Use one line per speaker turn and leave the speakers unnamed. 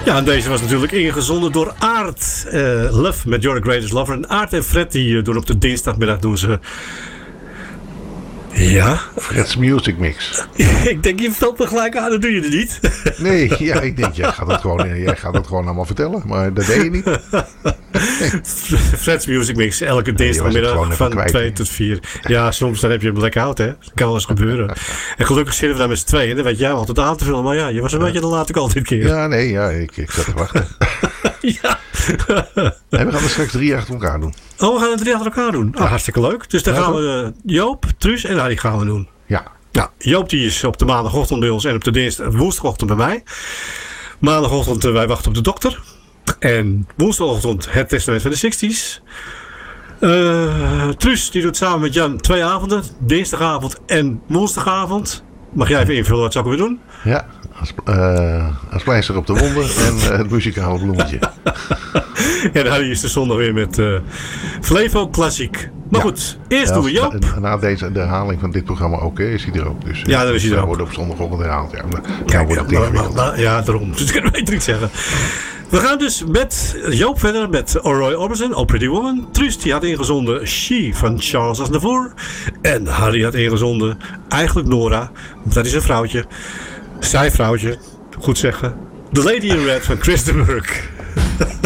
Ja, en deze was natuurlijk ingezonden door Aart. Love met Your Greatest Lover. En Aart en Fred die doen op de dinsdagmiddag doen ze... Ja?
Fred's Music Mix.
Ik denk, je valt me gelijk aan, dat doe je er niet.
Nee, ja, ik denk, jij gaat het gewoon allemaal vertellen. Maar dat deed je niet.
Fred's Music Mix, elke dinsdagmiddag van 2 tot 4. Ja, soms dan heb je een blackout, hè. Dat kan wel eens gebeuren. En gelukkig zitten we daar met z'n tweeën. Dan weet jij altijd aan te vullen. Maar ja, je was een beetje te laat ook al dit keer.
Ja, nee, ja, ik zat te wachten.
Ja.
En we gaan er straks 3 achter elkaar doen.
Oh, we gaan er 3 achter elkaar doen. Oh, hartstikke leuk. Dus dan gaan we Joop, Truus en Harry gaan we doen.
Ja.
Nou, Joop die is op de maandagochtend bij ons en op de woensdagochtend bij mij. Maandagochtend wij wachten op de dokter. En woensdagochtend het testament van de 60's. Truus die doet samen met Jan 2 avonden. Dinsdagavond en woensdagavond. Mag jij even invullen wat zou ik weer doen?
Ja, als pleister op de wonden en het muzikale bloemetje.
En Harry is de zondag weer met Flevo Klassiek. Maar goed, eerst doen we Joop.
Na de herhaling van dit programma ook, is hij er ook. Dus,
ja, dan is hij er ook.
Wordt op zondagochtend herhaald. Ja,
ja, daarom. Dus ik kan het beter niet zeggen. We gaan dus met Joop verder met Roy Orbison, Oh Pretty Woman. Truus die had ingezonden She van Charles Aznavour. En Harry had ingezonden eigenlijk Nora, dat is een vrouwtje. Zij vrouwtje, goed zeggen. The Lady in Red van Chris de Burgh.